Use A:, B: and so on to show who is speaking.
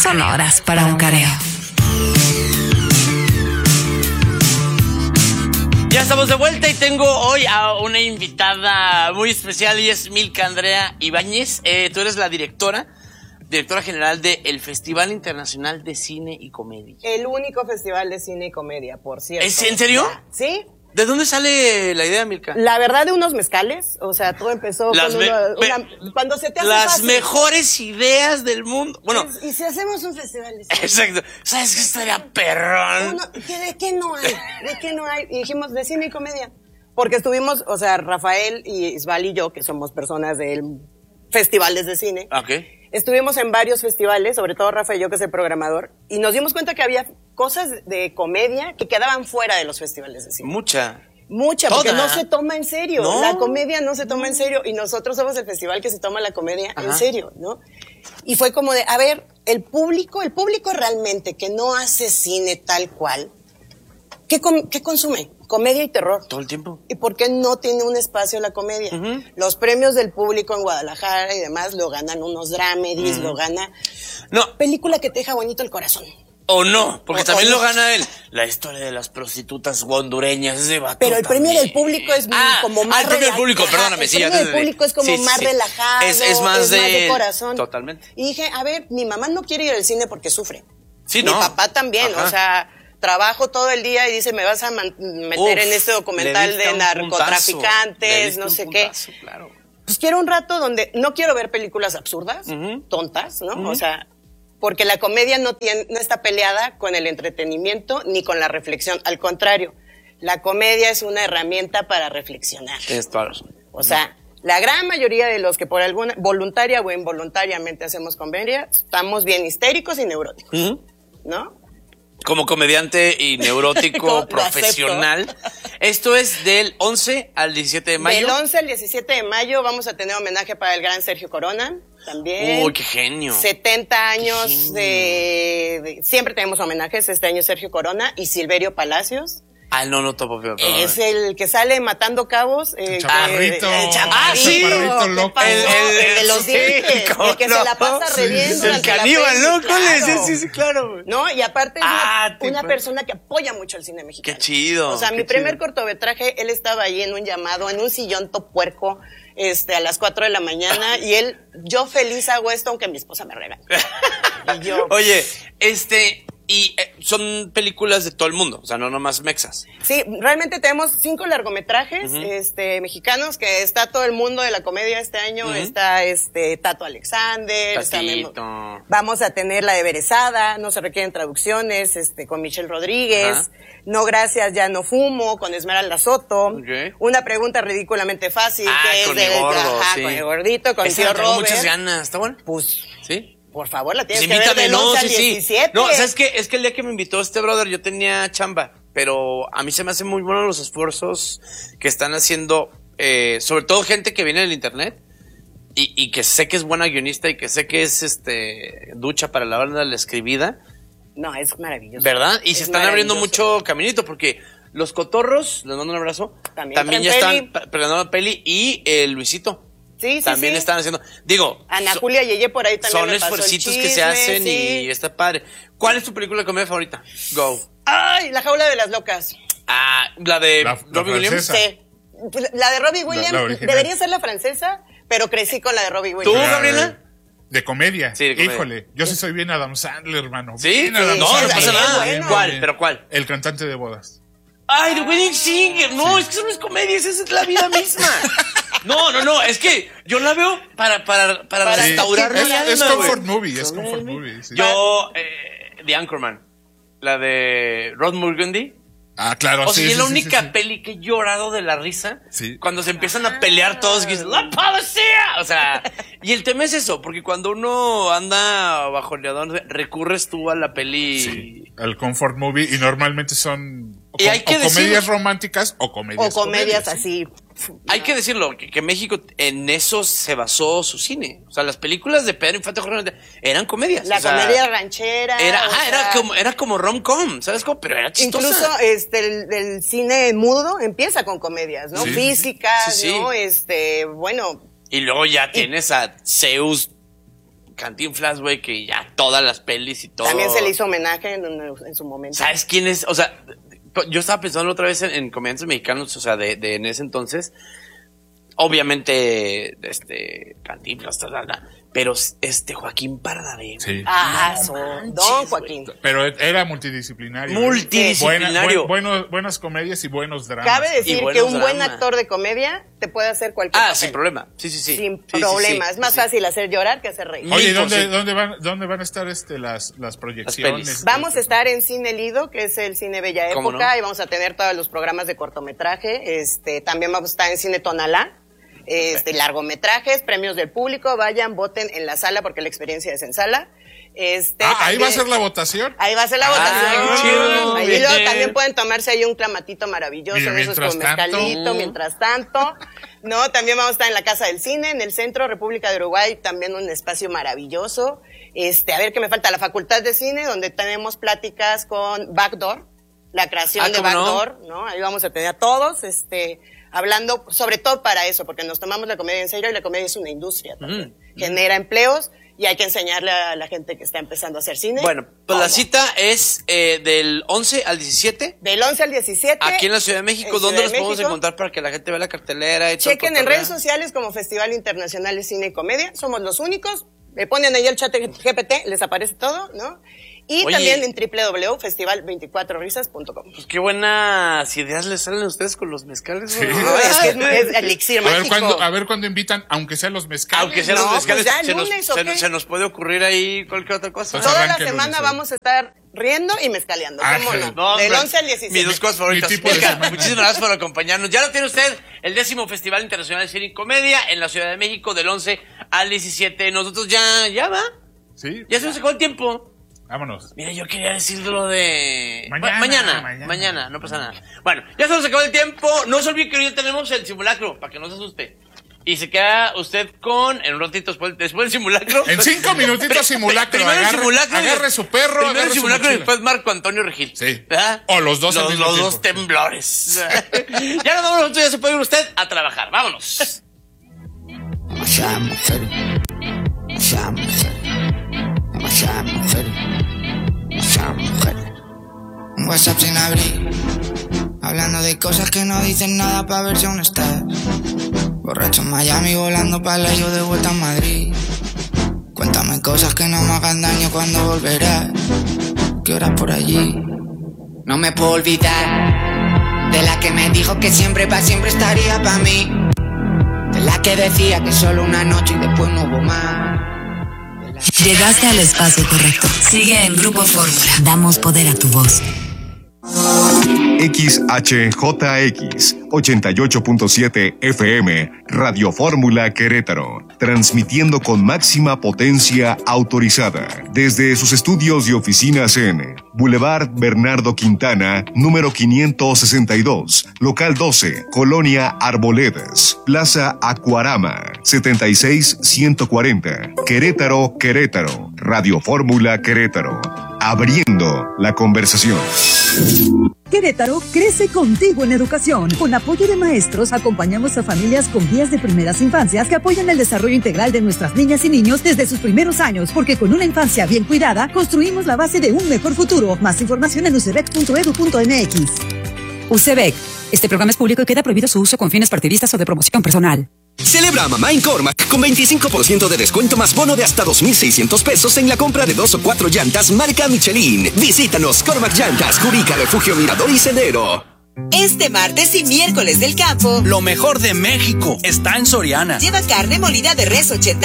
A: sonoras para un careo.
B: Ya estamos de vuelta y tengo hoy a una invitada muy especial y es Milka Andrea Ibáñez. Tú eres la directora general del Festival Internacional de Cine y Comedia.
C: El único festival de cine y comedia, por cierto.
B: ¿Es en serio?
C: Sí.
B: ¿De dónde sale la idea, Milka?
C: La verdad, de unos mezcales. O sea, todo empezó cuando se te hace
B: las
C: fácil.
B: Mejores ideas del mundo. Bueno.
C: ¿Y si hacemos un festival de cine?
B: Exacto. ¿Sabes qué estaría perrón?
C: ¿De qué no hay? ¿De qué no hay? Y dijimos, de cine y comedia. Porque estuvimos, o sea, Rafael y Isbal y yo, que somos personas del festivales de cine.
B: Okay.
C: Estuvimos en varios festivales, sobre todo Rafa y yo, que es el programador, y nos dimos cuenta que había cosas de comedia que quedaban fuera de los festivales de cine.
B: Mucha,
C: porque no se toma en serio.
B: No.
C: La comedia no se toma en serio, y nosotros somos el festival que se toma la comedia en serio, ¿no? Y fue como de, a ver, el público realmente que no hace cine tal cual, ¿qué consume? Comedia y terror.
B: Todo el tiempo.
C: ¿Y por qué no tiene un espacio la comedia? Los premios del público en Guadalajara y demás lo ganan unos dramedies, lo gana...
B: No.
C: Película que te deja bonito el corazón.
B: O no, porque también lo gana él. La historia de las prostitutas hondureñas, ese vato.
C: Pero el premio
B: también.
C: del público es como más...
B: el premio del público, perdóname.
C: El premio del público es como más relajado,
B: es más de
C: corazón.
B: Totalmente.
C: Y dije, a ver, mi mamá no quiere ir al cine porque sufre.
B: Sí,
C: mi
B: no.
C: papá también, o sea... Trabajo todo el día y dice, me vas a meter en este documental de narcotraficantes, no sé qué.
B: Claro.
C: Pues quiero un rato donde no quiero ver películas absurdas, tontas, ¿no? O sea, porque la comedia no está peleada con el entretenimiento ni con la reflexión. Al contrario, la comedia es una herramienta para reflexionar.
B: Tienes toda la razón.
C: O sea, la gran mayoría de los que por alguna voluntaria o involuntariamente hacemos comedia, estamos bien histéricos y neuróticos, ¿no?
B: Como comediante y neurótico profesional. Esto es del 11 al 17 de mayo.
C: Del 11 al 17 de mayo vamos a tener homenaje para el gran Sergio Corona, también.
B: Uy, qué genio.
C: 70 años de... Siempre tenemos homenajes, este año Sergio Corona y Silverio Palacios.
B: No topo.
C: Es el que sale matando cabos.
D: Chaparrito.
B: Sí.
D: Chaparrito loco.
C: El de los dientes. El que se la pasa riendo.
B: El caníbal, ¿no?
C: Claro.
B: Sí, claro.
C: No, y aparte es una persona que apoya mucho el cine mexicano.
B: Qué chido.
C: O sea, mi primer cortometraje, él estaba ahí en un llamado, en un sillón topuerco, a las 4 de la mañana, y yo feliz hago esto aunque mi esposa me regañe. Y yo...
B: Oye, y son películas de todo el mundo, o sea, no nomás mexas.
C: Sí, realmente tenemos 5 largometrajes mexicanos, que está todo el mundo de la comedia este año. Está Tato Alexander, vamos a tener la de Berezada, no se requieren traducciones, con Michelle Rodríguez, No Gracias, Ya No Fumo, con Esmeralda Soto, Una Pregunta Ridículamente Fácil, que es
B: con el gordo,
C: con el gordito, con el tío
B: Tengo
C: Robert.
B: muchas ganas, ¿está bueno?
C: Pues,
B: ¿sí?
C: Por favor, la tienes
B: Pues
C: que ver del 11 al 17.
B: No, ¿sabes qué? Es que el día que me invitó este brother yo tenía chamba, pero a mí se me hacen muy buenos los esfuerzos que están haciendo, sobre todo gente que viene del internet y que sé que es buena guionista y que sé que es ducha para la banda la escribida.
C: No, es maravilloso.
B: ¿Verdad? Y se están abriendo mucho caminito porque los cotorros, les mando un abrazo, también ya están peleando la peli y Luisito.
C: Sí,
B: también están haciendo,
C: Ana Julia Yeye por ahí también
B: son
C: me pasó
B: esfuercitos
C: el
B: que se hacen y está padre. ¿Cuál es tu película de comedia favorita? Go.
C: ¡Ay! La Jaula de las Locas.
B: La de Robbie Williams.
C: Sí. La de Robbie Williams debería ser la francesa, pero crecí con la de Robbie Williams.
B: ¿Tú, Gabriela?
D: De comedia.
B: Sí, de comedia.
D: Híjole, yo sí soy bien Adam Sandler, hermano.
B: ¿Sí?
D: No
B: pasa nada.
C: Bueno.
B: ¿Cuál? ¿Pero cuál?
D: El cantante de bodas.
B: ¡Ay, The Wedding Singer! No, es que eso no es comedia, esa es la vida misma. No, es que yo la veo para restaurar mi alma,
D: es comfort
B: güey.
D: movie, es comfort movie. Sí.
B: Yo, The Anchorman, la de Rod Burgundy.
D: Claro,
B: o sea, es la única peli que he llorado de la risa cuando se empiezan a pelear todos y dicen, ¡la policía! O sea, y el tema es eso, porque cuando uno anda bajo el leador, recurres tú a la peli.
D: Sí, al comfort movie, y normalmente son
B: comedias
D: románticas o comedias
C: así.
B: Hay que decirlo, que México en eso se basó su cine. O sea, las películas de Pedro Infante eran comedias.
C: La comedia ranchera.
B: Era como rom-com, ¿sabes cómo? Pero era chistosa.
C: Incluso el cine mudo empieza con comedias, ¿no?
D: Sí.
C: Físicas,
B: Sí.
C: ¿no? Bueno.
B: Y luego ya tienes a Zeus Cantinflas, güey, que ya todas las pelis y todo.
C: También se le hizo homenaje en su momento.
B: ¿Sabes quién es? O sea, yo estaba pensando otra vez en comediantes mexicanos, o sea, de en ese entonces. Obviamente, Cantinflas, pero Joaquín Pardavé.
D: Sí.
C: Don Joaquín.
D: Pero era multidisciplinario.
B: Multidisciplinario.
D: Buenas comedias y buenos dramas.
C: Cabe decir que un buen actor de comedia te puede hacer cualquier papel.
B: Sin problema. Sí.
C: Sin problema. Es más fácil hacer llorar que hacer reír.
D: Oye, ¿dónde van a estar las proyecciones?
C: Vamos a estar en Cine Lido, que es el Cine Bella Época, no? Y vamos a tener todos los programas de cortometraje. También vamos a estar en Cine Tonalá. Largometrajes, premios del público, vayan, voten en la sala porque la experiencia es en sala.
D: Ahí va a ser la votación.
C: Ahí va a ser la votación.
B: Chido,
C: ahí luego también pueden tomarse ahí un clamatito maravilloso, de esos con mezcalito, mientras tanto. No, también vamos a estar en la Casa del Cine, en el centro, República de Uruguay, también un espacio maravilloso. A ver qué me falta, la Facultad de Cine, donde tenemos pláticas con Backdoor, la creación de Backdoor, ¿no? Ahí vamos a tener a todos, hablando sobre todo para eso, porque nos tomamos la comedia en serio y la comedia es una industria también. Genera empleos y hay que enseñarle a la gente que está empezando a hacer cine.
B: Bueno, pues la cita es del 11 al 17.
C: Del 11 al 17.
B: Aquí en la Ciudad de México. ¿Dónde los podemos encontrar para que la gente vea la cartelera?
C: Chequen en redes sociales como Festival Internacional de Cine y Comedia. Somos los únicos. Le ponen ahí el chat GPT, les aparece todo, ¿no? Y también en www.festival24risas.com.
B: Pues qué buenas ideas les salen a ustedes con los mezcales.
D: Sí.
C: No, es que es elixir mágico.
D: A ver cuándo invitan, aunque sean los mezcales.
B: Aunque sean los mezcales,
C: pues
B: se nos puede ocurrir ahí cualquier otra cosa.
D: Pues
C: toda la semana vamos a estar riendo y mezcaleando. ¿Cómo no? Del 11 al 17.
B: Mis dos cosas favoritas. Muchísimas gracias por acompañarnos. Ya lo tiene usted, el 10º Festival Internacional de Cine y Comedia en la Ciudad de México del 11 al 17. Nosotros ya va.
D: Sí.
B: Ya se nos acabó el tiempo.
D: Vámonos.
B: Mira, yo quería decirlo de... Mañana, no pasa nada. Bueno, ya se nos acabó el tiempo. No se olvide que hoy tenemos el simulacro, para que no se asuste. Y se queda usted en un ratito después del simulacro.
D: En 5 minutitos simulacro.
B: Primero el simulacro.
D: Agarre su perro,
B: primero el simulacro y después Marco Antonio Regil.
D: Sí.
B: ¿Verdad?
D: O los dos
B: al mismo tiempo. Los dos temblores. Ya nos vamos nosotros, ya se puede ir usted a trabajar. Vámonos.
A: Un WhatsApp sin abrir, hablando de cosas que no dicen nada pa' ver si aún estás. Borracho en Miami, volando pa' la yo de vuelta a Madrid. Cuéntame cosas que no me hagan daño cuando volverás. ¿Qué horas por allí? No me puedo olvidar de la que me dijo que siempre pa' siempre estaría pa' mí. De la que decía que solo una noche y después no hubo más.
E: Llegaste al espacio correcto. Sigue en Grupo Fórmula. Damos poder a tu voz.
F: XHJX 88.7 FM Radio Fórmula Querétaro, transmitiendo con máxima potencia autorizada desde sus estudios y oficinas en Boulevard Bernardo Quintana, número 562, local 12, Colonia Arboledas, Plaza Acuarama, 76140, Querétaro, Querétaro. Radio Fórmula Querétaro, abriendo la conversación.
G: Querétaro crece contigo en educación. Con apoyo de maestros, acompañamos a familias con guías de primeras infancias que apoyan el desarrollo integral de nuestras niñas y niños desde sus primeros años, porque con una infancia bien cuidada, construimos la base de un mejor futuro. Más información en ucbec.edu.mx.
H: UCEBEC. Este programa es público y queda prohibido su uso con fines partidistas o de promoción personal.
I: Celebra a mamá en Cormac con 25% de descuento más bono de hasta 2,600 pesos en la compra de 2 o 4 llantas marca Michelin. Visítanos, Cormac Llantas, Curica, Refugio Mirador y Sendero.
J: Este martes y miércoles del campo,
K: lo mejor de México está en Soriana.
J: Lleva carne molida de res 80